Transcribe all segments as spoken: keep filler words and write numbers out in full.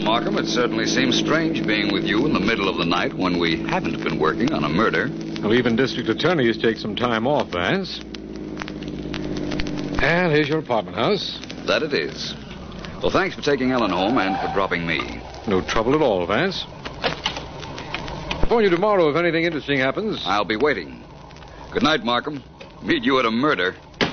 Markham. It certainly seems strange being with you in the middle of the night when we haven't been working on a murder. Well, even district attorneys take some time off, Vance. And here's your apartment house. That it is. Well, thanks for taking Ellen home and for dropping me. No trouble at all, Vance. I'll phone you tomorrow if anything interesting happens. I'll be waiting. Good night, Markham. Meet you at a murder.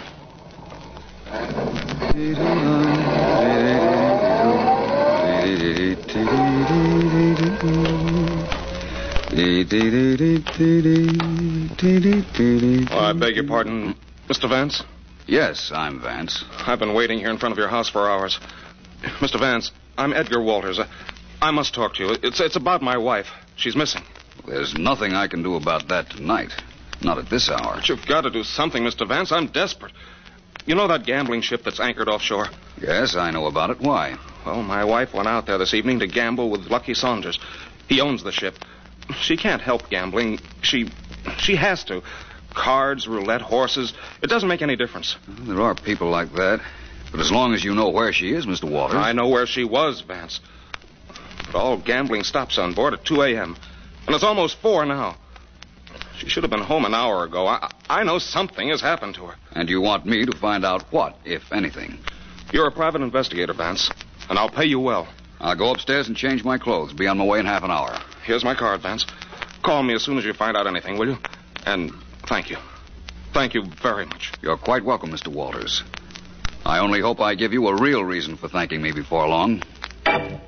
Oh, I beg your pardon, Mister Vance? Yes, I'm Vance. I've been waiting here in front of your house for hours. Mister Vance, I'm Edgar Walters. I, I must talk to you. It's, it's about my wife. She's missing. There's nothing I can do about that tonight. Not at this hour. But you've got to do something, Mister Vance. I'm desperate. You know that gambling ship that's anchored offshore? Yes, I know about it. Why? Well, my wife went out there this evening to gamble with Lucky Saunders. He owns the ship. She can't help gambling. She... she has to. Cards, roulette, horses. It doesn't make any difference. Well, there are people like that. But as long as you know where she is, Mister Walters... I know where she was, Vance. But all gambling stops on board at two a.m. And it's almost four now. She should have been home an hour ago. I, I know something has happened to her. And you want me to find out what, if anything? You're a private investigator, Vance. And I'll pay you well. I'll go upstairs and change my clothes. Be on my way in half an hour. Here's my card, Vance. Call me as soon as you find out anything, will you? And thank you. Thank you very much. You're quite welcome, Mister Walters. I only hope I give you a real reason for thanking me before long.